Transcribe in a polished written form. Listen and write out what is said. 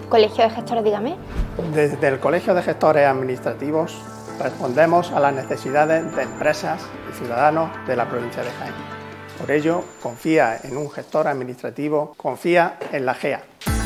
Colegio de Gestores, dígame. Desde el Colegio de Gestores Administrativos respondemos a las necesidades de empresas y ciudadanos de la provincia de Jaén. Por ello, confía en un gestor administrativo, confía en la GEA.